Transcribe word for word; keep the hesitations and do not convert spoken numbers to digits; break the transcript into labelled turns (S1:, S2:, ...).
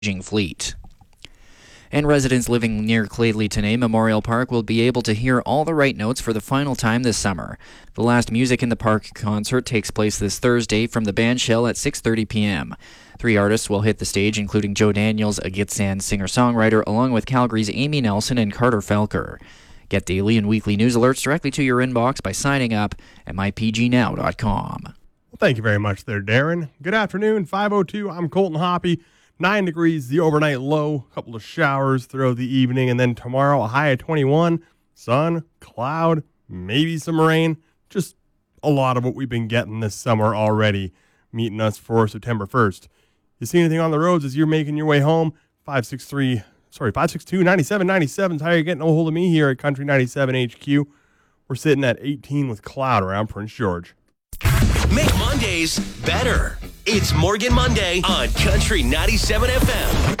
S1: fleet. And residents living near Cladley Tenay Memorial Park will be able to hear all the right notes for the final time this summer. The last Music in the Park concert takes place this Thursday from the band shell at six thirty p.m. Three artists will hit the stage, including Joe Daniels, a Gitxsan singer-songwriter, along with Calgary's Amy Nelson and Carter Felker. Get daily and weekly news alerts directly to your inbox by signing up at my p g now dot com.
S2: Well, thank you very much there, Darren. Good afternoon, five oh two. I'm Colton Hoppy. Nine degrees, the overnight low, a couple of showers throughout the evening, and then tomorrow a high of twenty-one, sun, cloud, maybe some rain. Just a lot of what we've been getting this summer already, meeting us for September first. You see anything on the roads as you're making your way home? five six three, sorry, five six two, nine seven nine seven is how you're getting a hold of me here at Country ninety-seven H Q. We're sitting at eighteen with cloud around Prince George.
S3: Make Mondays better. It's Morgan Monday on Country ninety-seven F M.